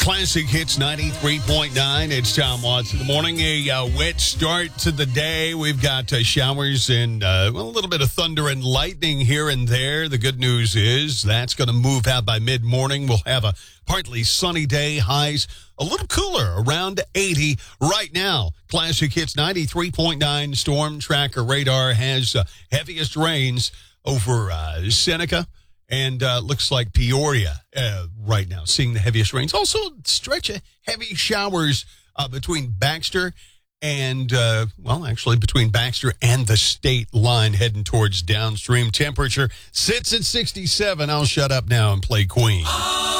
Classic Hits 93.9. It's Tom Watts in the morning. A wet start to the day. We've got showers and a little bit of thunder and lightning here and there. The good news is that's going to move out by mid-morning. We'll have a partly sunny day. Highs a little cooler, around 80 right now. Classic Hits 93.9. Storm Tracker radar has heaviest rains over Seneca. And looks like Peoria right now, seeing the heaviest rains. Also, stretch of heavy showers between Baxter and, between Baxter and the state line heading towards downstream. Temperature sits at 67. I'll shut up now and play Queen.